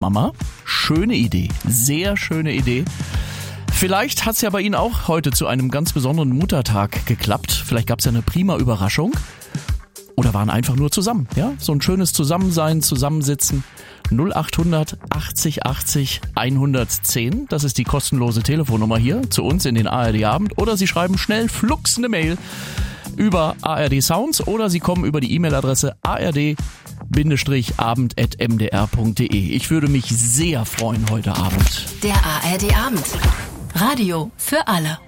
Mama. Schöne Idee, sehr schöne Idee. Vielleicht hat's ja bei Ihnen auch heute zu einem ganz besonderen Muttertag geklappt. Vielleicht gab's ja eine prima Überraschung. Oder waren einfach nur zusammen, ja? So ein schönes Zusammensein, Zusammensitzen. 0800 80 80 110. Das ist die kostenlose Telefonnummer hier zu uns in den ARD Abend. Oder Sie schreiben schnell flugs eine Mail über ARD Sounds oder Sie kommen über die E-Mail-Adresse ard-abend@mdr.de. Ich würde mich sehr freuen heute Abend. Der ARD Abend. Radio für alle.